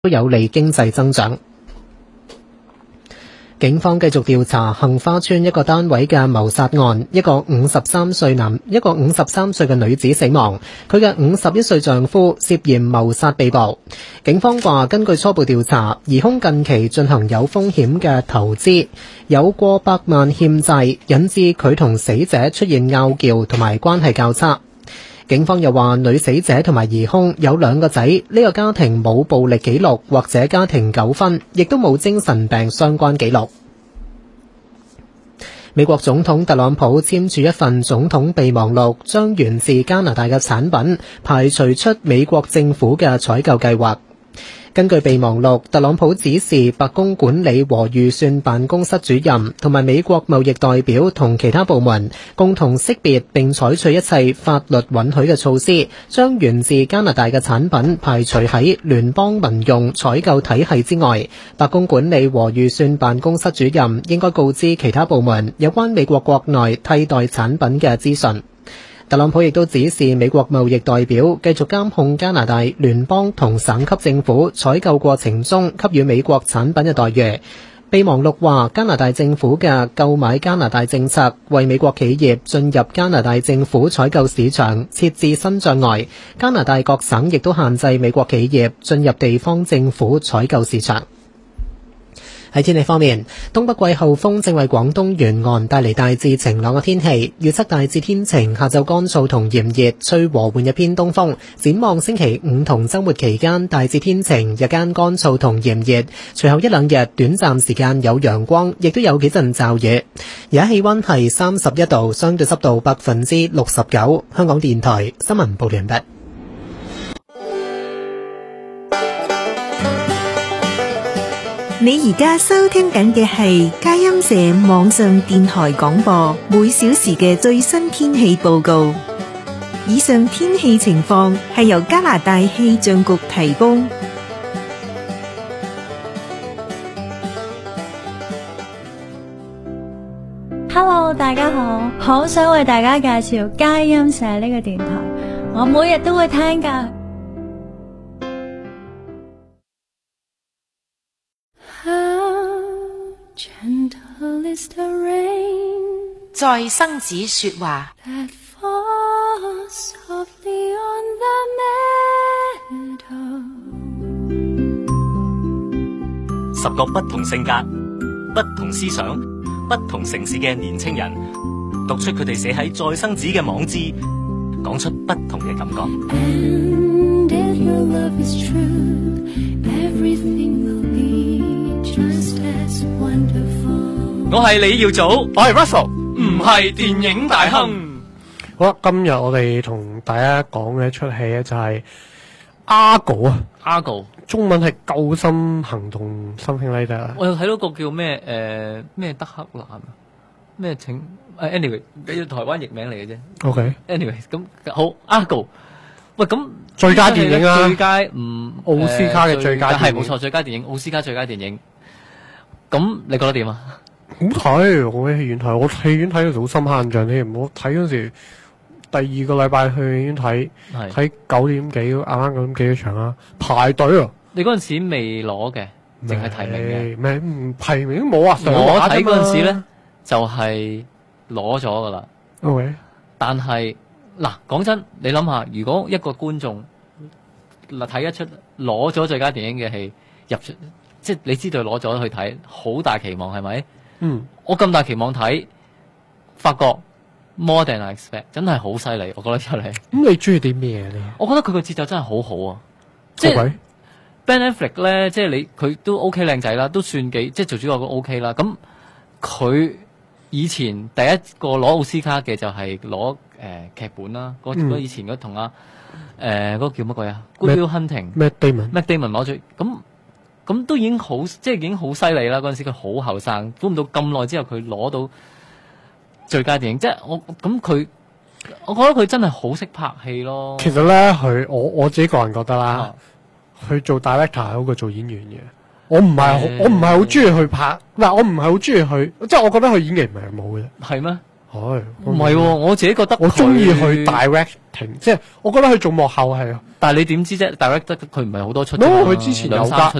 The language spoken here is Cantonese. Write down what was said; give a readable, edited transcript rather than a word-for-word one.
都有利經濟增長。警方繼續調查杏花邨一個單位嘅謀殺案，一個53歲嘅女子死亡，佢嘅51歲丈夫涉嫌謀殺被捕。警方話，根據初步調查，疑兇近期進行有風險嘅投資，有過百萬欠債，引致佢同死者出現拗撬同埋關係較差。警方又話，女死者同埋疑兇有2個仔，呢個家庭冇暴力記錄或者家庭糾紛，亦都冇精神病相關記錄。美國總統特朗普簽署一份總統備忘錄，將源自加拿大嘅產品排除出美國政府嘅採購計劃。根據備忘錄，特朗普指示白宮管理和預算辦公室主任同埋美國貿易代表同其他部門共同識別並採取一切法律允許嘅措施，將源自加拿大嘅產品排除喺聯邦民用採購體系之外。白宮管理和預算辦公室主任應該告知其他部門有關美國國內替代產品嘅資訊。特朗普亦都指示美國貿易代表繼續監控加拿大聯邦同省級政府採購過程中給予美國產品嘅待遇。備忘錄話，加拿大政府嘅購買加拿大政策為美國企業進入加拿大政府採購市場設置新障礙。加拿大各省亦都限制美國企業進入地方政府採購市場。喺天氣方面，東北季候風正為廣東沿岸帶嚟大致晴朗嘅天氣，預測大致天晴，下晝乾燥同炎熱，吹和緩嘅偏東風。展望星期5同週末期間，大致天晴，日間乾燥同炎熱，隨後1-2日短暫時間有陽光，亦都有幾陣驟雨。而家氣溫係31度，相對濕度69%。香港電台新聞報道完畢。 你而家收聽緊嘅係佳音社網上電台廣播，每小時嘅最新天氣報告。以上天氣情況係由加拿大氣象局提供。 Hello， 大家好，好想為大家介紹佳音社呢個電台，我每日都會聽㗎。 在生子說話 ，10個不同性格、不同思想、不同城市嘅年青人，讀出佢哋寫喺再生子嘅網誌，講出不同嘅感覺。我係李耀祖， 我係 Russell， 唔係電影大亨。 好啦，今日我哋同大家講嘅一出戲咧就係 Argo 啊 ，Argo 中文係救心行動 something like that。 我又睇到個叫咩咩德克蘭啊，咩請anyway 嘅台灣譯名嚟嘅啫。OK，anyway 咁好 Argo。喂，咁最佳電影啊， 最佳奧斯卡嘅最佳電影係冇錯，最佳電影奧斯卡最佳電影。咁你覺得點啊？ 好睇，我喺戲院睇，我戲院睇到好深刻印象添。我睇嗰時第2個禮拜去戲院睇9點幾，啱啱9點幾嘅場啦，排隊啊！ 你嗰陣時未攞嘅，淨係提名嘅？ 咩提名都冇啊！ 我睇嗰陣時咧就係攞咗噶啦。 OK， 但係嗱，講真，你諗下，如果一個觀眾睇一出攞咗最佳電影嘅戲入出，即係你知道攞咗去睇，好大期望係咪？我咁大期望睇，發覺 more than I expect， 真係好犀利，我覺得出嚟。 咁你中意啲咩咧？ 我覺得佢個節奏真係好好啊！即係 Ben Affleck 咧，即係佢都 OK 靚仔啦，都算幾即係做主角都 OK 啦。咁佢以前第一個攞奧斯卡嘅就係攞劇本啦，嗰以前嗰同嗰個叫乜鬼啊 Good Will Hunting，Matt Damon 攞咗咁都已經好，即係已經好犀利啦！嗰陣時佢好後生，估唔到咁耐之後佢攞到最佳電影，即係我覺得佢真係好識拍戲咯。 其實咧，我自己個人覺得啦，佢做 director 係好過做演員嘅。我唔係好中意去拍，嗱，我唔係好中意去，即係我覺得佢演技唔係冇嘅。 係咩？ 唔係喎，我自己覺得我中意去 directing， 即係我覺得佢做幕後係。 但係你點知啫？direct 得佢唔係好多出。 佢之前有㗎。